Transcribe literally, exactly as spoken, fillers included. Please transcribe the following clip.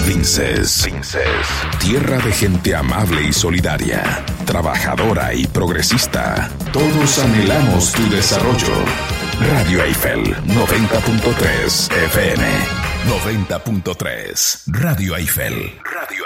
Vinces. Vinces. Tierra de gente amable y solidaria, trabajadora y progresista. Todos anhelamos tu desarrollo. Radio Eiffel noventa punto tres F M. noventa punto tres. Radio Eiffel. Radio